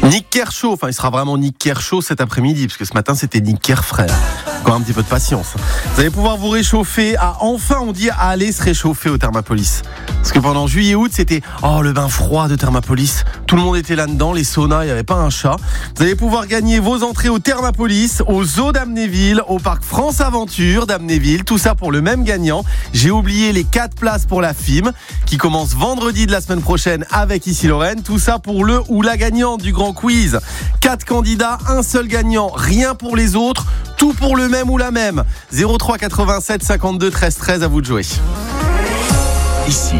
Nick Kershaw, enfin il sera vraiment Nick Kershaw cet après-midi, parce que ce matin c'était Nick Kerfrère. Encore un petit peu de patience. Vous allez pouvoir vous réchauffer, enfin on dit aller se réchauffer au Thermapolis. Parce que pendant juillet-août c'était le bain froid de Thermapolis. Tout le monde était là-dedans, les saunas, il n'y avait pas un chat. Vous allez pouvoir gagner vos entrées au Thermapolis, au zoo d'Amnéville, au parc France Aventure d'Amnéville. Tout ça pour le même gagnant. J'ai oublié les 4 places pour la FIM qui commence vendredi de la semaine prochaine avec Ici Lorraine. Tout ça pour le ou la gagnante du grand quiz. 4 candidats, un seul gagnant, rien pour les autres, tout pour le même ou la même. 03 87 52 13 13, à vous de jouer. Ici,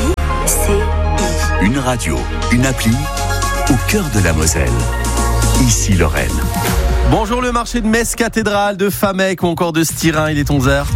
une radio, une appli au cœur de la Moselle. Ici Lorraine. Bonjour le marché de Metz Cathédrale, de Famec ou encore de Styrin, il est 11h.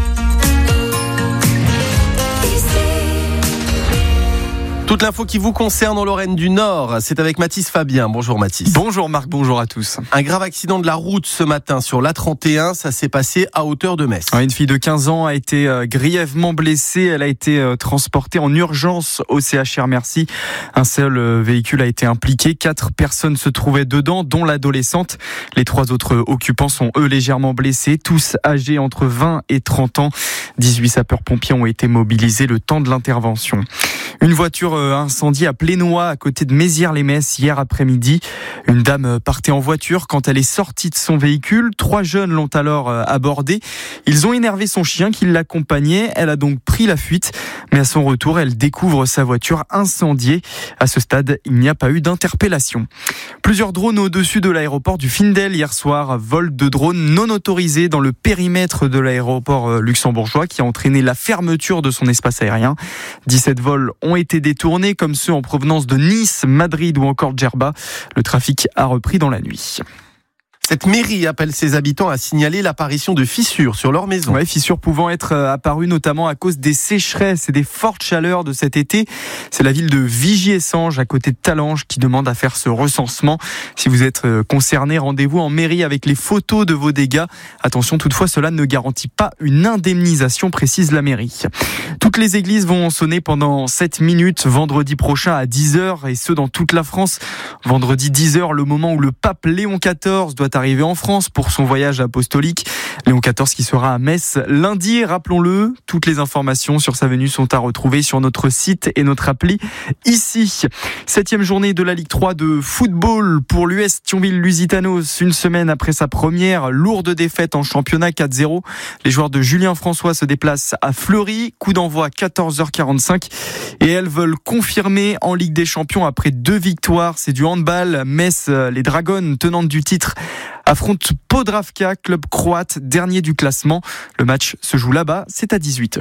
Toute l'info qui vous concerne en Lorraine du Nord, c'est avec Mathis Fabien. Bonjour Mathis. Bonjour Marc, bonjour à tous. Un grave accident de la route ce matin sur l'A31, ça s'est passé à hauteur de Metz. Une fille de 15 ans a été grièvement blessée, elle a été transportée en urgence au CHR Merci. Un seul véhicule a été impliqué, 4 personnes se trouvaient dedans, dont l'adolescente. Les 3 autres occupants sont eux légèrement blessés, tous âgés entre 20 et 30 ans. 18 sapeurs-pompiers ont été mobilisés le temps de l'intervention. Une voiture incendiée à Plénois, à côté de Mézières-les-Messes, hier après-midi. Une dame partait en voiture quand elle est sortie de son véhicule. 3 jeunes l'ont alors abordée. Ils ont énervé son chien qui l'accompagnait. Elle a donc pris la fuite. Mais à son retour, elle découvre sa voiture incendiée. À ce stade, il n'y a pas eu d'interpellation. Plusieurs drones au-dessus de l'aéroport du Findel hier soir. Vol de drones non autorisés dans le périmètre de l'aéroport luxembourgeois qui a entraîné la fermeture de son espace aérien. 17 vols ont été détournés comme ceux en provenance de Nice, Madrid ou encore Djerba. Le trafic a repris dans la nuit. Cette mairie appelle ses habitants à signaler l'apparition de fissures sur leur maison. Ouais, fissures pouvant être apparues notamment à cause des sécheresses et des fortes chaleurs de cet été. C'est la ville de Vigy-Essange, à côté de Talange, qui demande à faire ce recensement. Si vous êtes concerné, rendez-vous en mairie avec les photos de vos dégâts. Attention, toutefois, cela ne garantit pas une indemnisation, précise la mairie. Toutes les églises vont sonner pendant 7 minutes vendredi prochain à 10h, et ce dans toute la France. Vendredi 10h, le moment où le pape Léon XIV doit arrivé en France pour son voyage apostolique. Léon XIV qui sera à Metz lundi, rappelons-le. Toutes les informations sur sa venue sont à retrouver sur notre site et notre appli ici. 7e journée de la Ligue 3 de football pour l'US Thionville-Lusitanos. Une semaine après sa première lourde défaite en championnat 4-0. Les joueurs de Julien François se déplacent à Fleury. Coup d'envoi à 14h45. Et elles veulent confirmer en Ligue des Champions après 2 victoires. C'est du handball. Metz, les Dragons, tenantes du titre, affronte Podravka, club croate, dernier du classement. Le match se joue là-bas, c'est à 18h.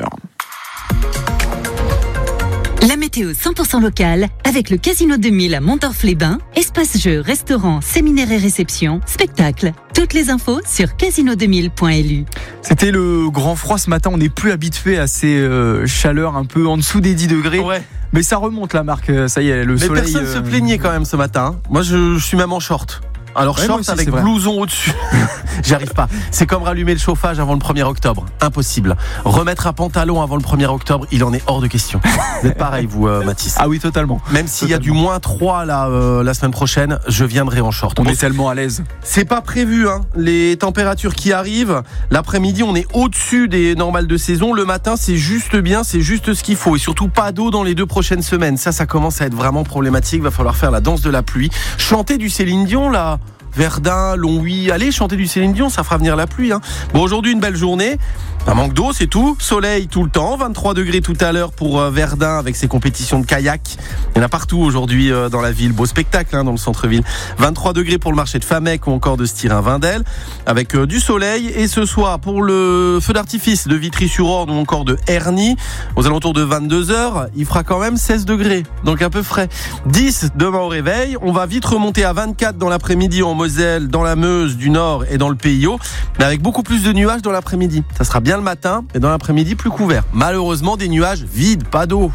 La météo 100% locale avec le Casino 2000 à Montorf-les-Bains. Espace jeux, restaurants, séminaires et réceptions, spectacles. Toutes les infos sur casino2000.lu. C'était le grand froid ce matin. On n'est plus habitué à ces chaleurs un peu en dessous des 10 degrés. Ouais. Mais ça remonte là, Marc. Ça y est, le soleil... Mais personne se plaignait quand même ce matin. Moi, je suis même en short. Alors ouais, short aussi, avec blouson au-dessus. J'y arrive pas. C'est comme rallumer le chauffage avant le 1er octobre. Impossible. Remettre un pantalon avant le 1er octobre, il en est hors de question. Vous êtes pareil, vous, Mathis. Ah oui, totalement. Même s'il y a du -3 là, la semaine prochaine, je viendrai en short. On est tellement à l'aise. C'est pas prévu, hein. Les températures qui arrivent. L'après-midi, on est au-dessus des normales de saison. Le matin, c'est juste bien, c'est juste ce qu'il faut. Et surtout, pas d'eau dans les 2 prochaines semaines. Ça commence à être vraiment problématique. Va falloir faire la danse de la pluie. Chanter du Céline Dion, là. Verdun, Longwy, allez chanter du Céline Dion, ça fera venir la pluie. Hein. Bon, aujourd'hui une belle journée, un manque d'eau, c'est tout. Soleil tout le temps, 23 degrés tout à l'heure pour Verdun avec ses compétitions de kayak. Il y en a partout aujourd'hui dans la ville, beau spectacle dans le centre-ville. 23 degrés pour le marché de Famec ou encore de Styrin-Vindel avec du soleil. Et ce soir pour le feu d'artifice de Vitry-sur-Orne ou encore de Herny, aux alentours de 22h, il fera quand même 16 degrés, donc un peu frais. 10 demain au réveil, on va vite remonter à 24 dans l'après-midi en Moselle, dans la Meuse du Nord et dans le Pays Haut, mais avec beaucoup plus de nuages dans l'après-midi. Ça sera bien le matin et dans l'après-midi plus couvert. Malheureusement des nuages vides, pas d'eau.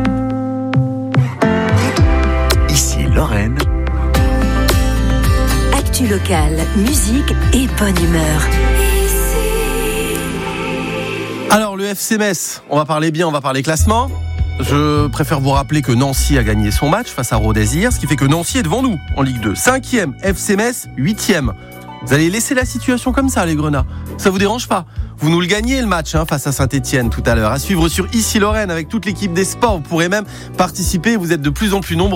Ici Lorraine. Actu locale, musique et bonne humeur. Alors le FC Metz, on va parler bien, on va parler classement. je préfère vous rappeler que Nancy a gagné son match face à Rodez hier, ce qui fait que Nancy est devant nous en Ligue 2. 5e, FC Metz, 8e. Vous allez laisser la situation comme ça, les Grenats. Ça vous dérange pas? Vous nous le gagnez le match face à Saint-Etienne tout à l'heure. À suivre sur Ici Lorraine avec toute l'équipe des sports. Vous pourrez même participer. Vous êtes de plus en plus nombreux.